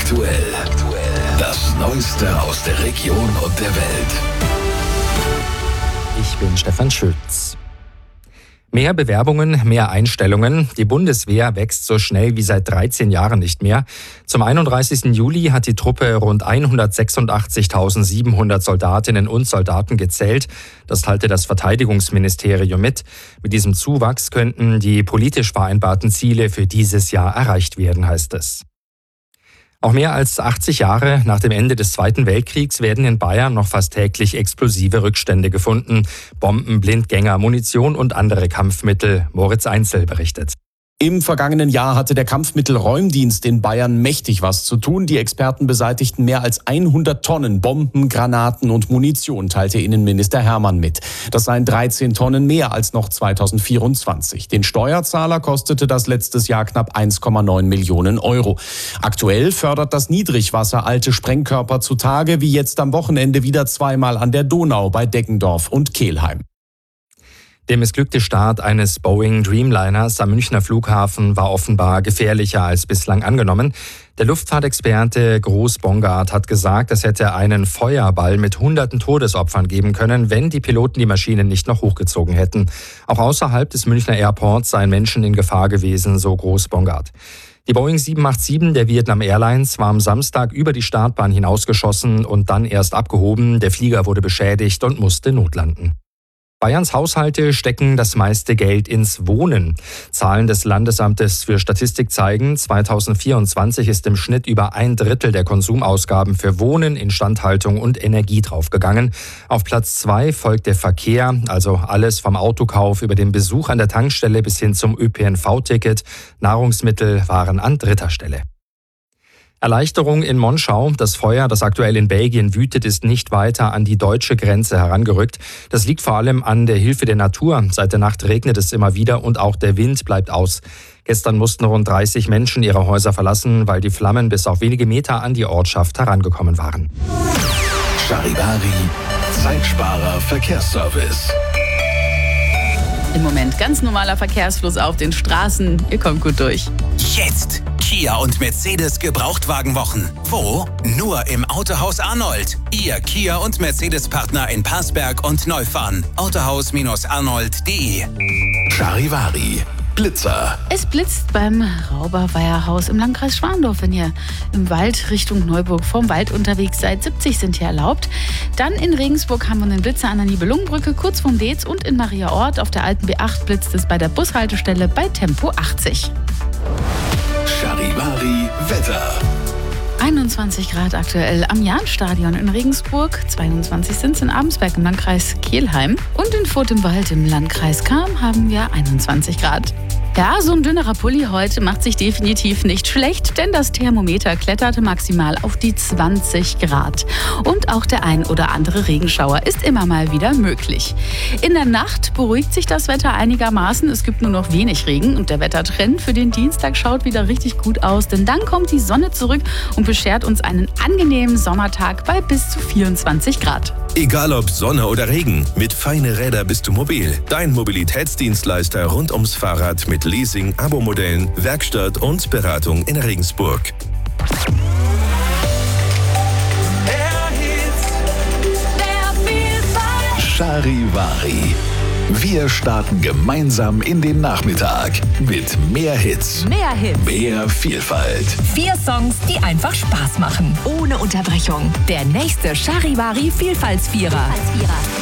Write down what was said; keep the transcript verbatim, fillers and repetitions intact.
aktuell. Das Neueste aus der Region und der Welt. Ich bin Stefan Schütz. Mehr Bewerbungen, mehr Einstellungen. Die Bundeswehr wächst so schnell wie seit dreizehn Jahren nicht mehr. Zum einunddreißigsten Juli hat die Truppe rund hundertsechsundachtzigtausendsiebenhundert Soldatinnen und Soldaten gezählt. Das teilte das Verteidigungsministerium mit. Mit diesem Zuwachs könnten die politisch vereinbarten Ziele für dieses Jahr erreicht werden, heißt es. Auch mehr als achtzig Jahre nach dem Ende des Zweiten Weltkriegs werden in Bayern noch fast täglich explosive Rückstände gefunden. Bomben, Blindgänger, Munition und andere Kampfmittel. Moritz Einzel berichtet. Im vergangenen Jahr hatte der Kampfmittelräumdienst in Bayern mächtig was zu tun. Die Experten beseitigten mehr als hundert Tonnen Bomben, Granaten und Munition, teilte Innenminister Hermann mit. Das seien dreizehn Tonnen mehr als noch zweitausendvierundzwanzig. Den Steuerzahler kostete das letztes Jahr knapp eins Komma neun Millionen Euro. Aktuell fördert das Niedrigwasser alte Sprengkörper zutage, wie jetzt am Wochenende wieder zweimal an der Donau bei Deggendorf und Kelheim. Der missglückte Start eines Boeing Dreamliners am Münchner Flughafen war offenbar gefährlicher als bislang angenommen. Der Luftfahrtexperte Groß Bongard hat gesagt, es hätte einen Feuerball mit hunderten Todesopfern geben können, wenn die Piloten die Maschinen nicht noch hochgezogen hätten. Auch außerhalb des Münchner Airports seien Menschen in Gefahr gewesen, so Groß Bongard. Die Boeing sieben acht sieben der Vietnam Airlines war am Samstag über die Startbahn hinausgeschossen und dann erst abgehoben. Der Flieger wurde beschädigt und musste notlanden. Bayerns Haushalte stecken das meiste Geld ins Wohnen. Zahlen des Landesamtes für Statistik zeigen, zweitausendvierundzwanzig ist im Schnitt über ein Drittel der Konsumausgaben für Wohnen, Instandhaltung und Energie draufgegangen. Auf Platz zwei folgt der Verkehr, also alles vom Autokauf über den Besuch an der Tankstelle bis hin zum Ö P N V-Ticket. Nahrungsmittel waren an dritter Stelle. Erleichterung in Monschau. Das Feuer, das aktuell in Belgien wütet, ist nicht weiter an die deutsche Grenze herangerückt. Das liegt vor allem an der Hilfe der Natur. Seit der Nacht regnet es immer wieder und auch der Wind bleibt aus. Gestern mussten rund dreißig Menschen ihre Häuser verlassen, weil die Flammen bis auf wenige Meter an die Ortschaft herangekommen waren. Charivari, Zeitsparer Verkehrsservice. Im Moment ganz normaler Verkehrsfluss auf den Straßen. Ihr kommt gut durch. Jetzt Kia und Mercedes Gebrauchtwagenwochen. Wo? Nur im Autohaus Arnold. Ihr Kia und Mercedes-Partner in Parsberg und Neufahren. autohaus arnold punkt de. Charivari, Blitzer. Es blitzt beim Rauberweierhaus im Landkreis Schwandorf. Wenn ihr im Wald Richtung Neuburg vorm Wald unterwegs seid, siebzig sind hier erlaubt. Dann in Regensburg haben wir einen Blitzer an der Nibelungenbrücke, kurz vorm Deetz, und in Mariaort auf der alten B acht blitzt es bei der Bushaltestelle bei Tempo achtzig. Charivari, Wetter. einundzwanzig Grad aktuell am Jahnstadion in Regensburg, zweiundzwanzig sind es in Abensberg im Landkreis Kelheim und in Furth im Wald im Landkreis Cham haben wir einundzwanzig Grad. Ja, so ein dünnerer Pulli heute macht sich definitiv nicht schlecht, denn das Thermometer kletterte maximal auf die zwanzig Grad. Und auch der ein oder andere Regenschauer ist immer mal wieder möglich. In der Nacht beruhigt sich das Wetter einigermaßen. Es gibt nur noch wenig Regen und der Wettertrend für den Dienstag schaut wieder richtig gut aus, denn dann kommt die Sonne zurück und beschert uns einen angenehmen Sommertag bei bis zu vierundzwanzig Grad. Egal ob Sonne oder Regen, mit Feine Räder bist du mobil. Dein Mobilitätsdienstleister rund ums Fahrrad mit Leasing, Abo-Modellen, Werkstatt und Beratung in Regensburg. Charivari. Wir starten gemeinsam in den Nachmittag mit mehr Hits, Mehr Hits. mehr Vielfalt. Vier Songs, die einfach Spaß machen. Ohne Unterbrechung. Der nächste Charivari Vielfaltsvierer.